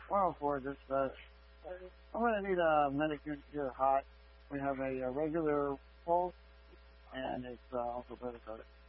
Well, for this, I'm going to need a medic unit here hot. We have a regular pulse, and it's also better.